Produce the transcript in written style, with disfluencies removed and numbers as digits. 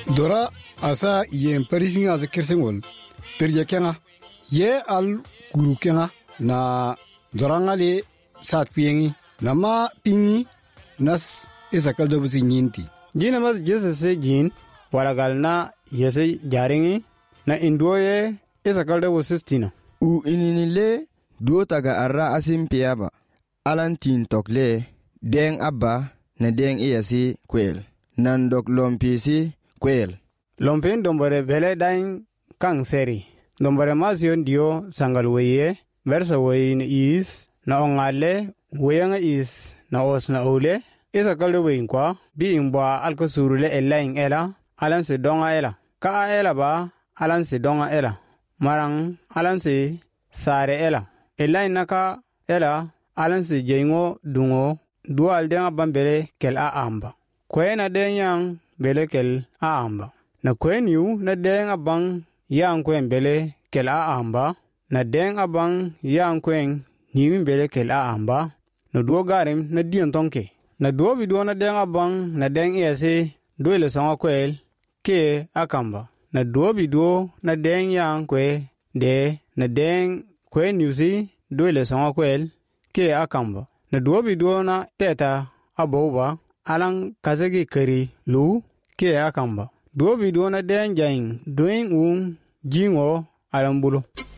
Dora asa yen parisinga za kirsingol pirje kenga ye al guru kenga na doranga le sat piengi nama pingi nas isakal do busi nyinti jina mas Jesus jin walagal na yese jaringi na indoye isakal do busistina u ininile duotaga arra asim piaba alantin tokle deng abba na deng iyasi kwel nan dok lompisi kwel lompen dombore bele dain kang seri dombore masion dio sangal weye versa weye is na ongale weyanga is na os na ole isa kaldo weyin kwa bi imba alko surule elain ela alan se donga ela ka ela ba alan se donga ela marang alan se sare ela elain naka ela alan se jengo dungo dual denga bambele kel a amba kwena denyang bele kel a amba na kweniu na denga bang yang kwen bele kel a amba na denga bang yang kwen niwi bele kel a amba no duo garim na dion tonke na duo bi duo na denga bang na deng ese doile songa kwel ke akamba na duo bi duo na deng yang kwe de na deng kweniusi doile songa kwel ke akamba na duo bi duo na teta aboba alang kazegi kari lu ke akamba duo bi duo na deng jaing doing jingo alambulu